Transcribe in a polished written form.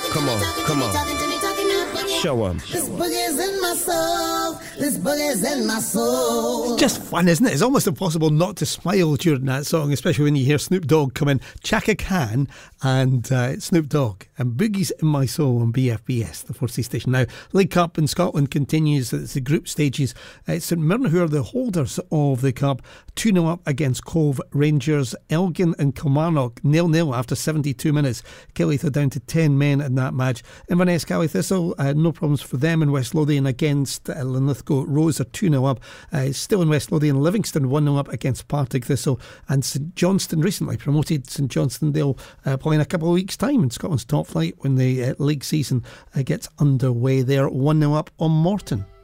Come on, come on. Show 'em. This boogie's in my soul. This boogie's in my soul. It's just fun, isn't it? It's almost impossible not to smile during that song, especially when you hear Snoop Dogg come in. Chaka Khan and Snoop Dogg and Boogie's in My Soul on BFBS, the 4C station. Now, League Cup in Scotland continues. It's the group stages. St Mirren, who are the holders of the Cup, 2-0 up against Cove Rangers. Elgin and Kilmarnock 0-0 after 72 minutes. Killyth are down to 10 men in that match. Inverness Cally Thistle, no problems for them in West Lothian against Linlithgow. Rose are 2-0 up. Still in West Lothian, Livingston 1-0 up against Partick Thistle. And St Johnstone, recently promoted St Johnstone, they'll play in a couple of weeks' time in Scotland's top flight when the league season gets underway. They're 1-0 up on Morton.